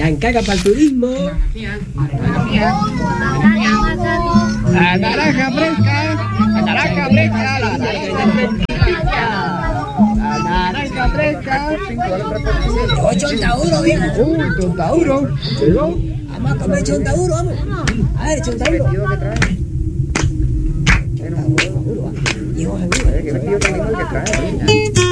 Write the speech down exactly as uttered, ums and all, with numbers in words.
Chancaca para el turismo. La naranja fresca. La naranja fresca. La naranja fresca. La naranja fresca. Yo chontaduro, viejo. Uy, chontaduro. ¿Llegó? Vamos a comer chontaduro, vamos. A ver, chontaduro. Chontaduro, vamos. Llegó seguro.